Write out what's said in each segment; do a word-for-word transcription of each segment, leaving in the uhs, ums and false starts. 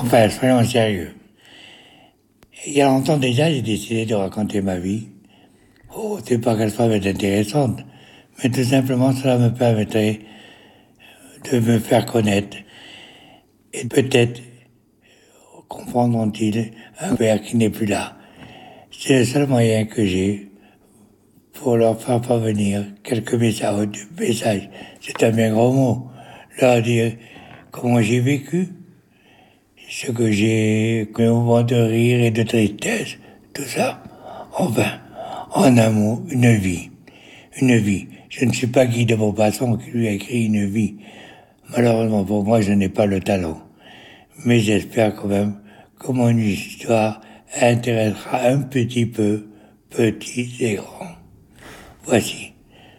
Enfin, soyons sérieux. Il y a longtemps déjà, j'ai décidé de raconter ma vie. Oh, c'est pas qu'elle soit intéressante, mais tout simplement, cela me permettrait de me faire connaître et peut-être comprendront-ils un père qui n'est plus là. C'est le seul moyen que j'ai pour leur faire parvenir quelques messages. messages. C'est un bien gros mot. Leur dire comment j'ai vécu, ce que j'ai, mes moments de rire et de tristesse, tout ça. Enfin, en un mot, une vie. Une vie. Je ne suis pas Guy de Maupassant qui lui a écrit une vie. Malheureusement pour moi, je n'ai pas le talent. Mais j'espère quand même que mon histoire intéressera un petit peu petits et grands. Voici.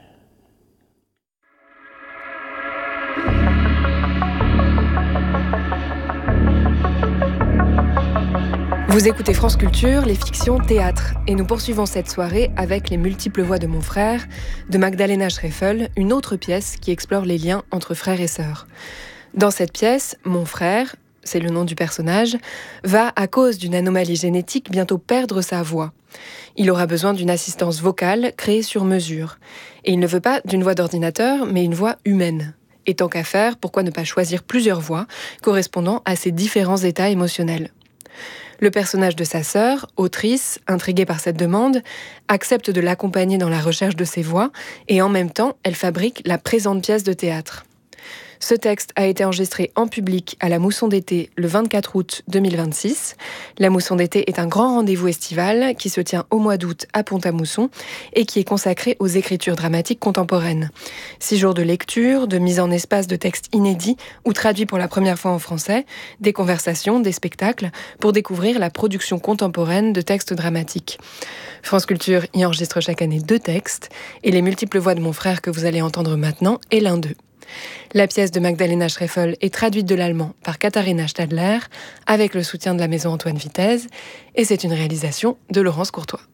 Vous écoutez France Culture, les fictions théâtre, et nous poursuivons cette soirée avec Les multiples voix de mon frère, de Magdalena Schreffel, une autre pièce qui explore les liens entre frères et sœurs. Dans cette pièce, mon frère, c'est le nom du personnage, va, à cause d'une anomalie génétique, bientôt perdre sa voix. Il aura besoin d'une assistance vocale créée sur mesure. Et il ne veut pas d'une voix d'ordinateur, mais une voix humaine. Et tant qu'à faire, pourquoi ne pas choisir plusieurs voix correspondant à ses différents états émotionnels ? Le personnage de sa sœur, autrice, intriguée par cette demande, accepte de l'accompagner dans la recherche de ses voix et en même temps, elle fabrique la présente pièce de théâtre. Ce texte a été enregistré en public à la Mousson d'été le vingt-quatre août deux mille vingt-six. La Mousson d'été est un grand rendez-vous estival qui se tient au mois d'août à Pont-à-Mousson et qui est consacré aux écritures dramatiques contemporaines. Six jours de lecture, de mise en espace de textes inédits ou traduits pour la première fois en français, des conversations, des spectacles pour découvrir la production contemporaine de textes dramatiques. France Culture y enregistre chaque année deux textes et Les multiples voix de mon frère que vous allez entendre maintenant est l'un d'eux. La pièce de Magdalena Schreffel est traduite de l'allemand par Katharina Stadler avec le soutien de la maison Antoine Vitez et c'est une réalisation de Laurence Courtois.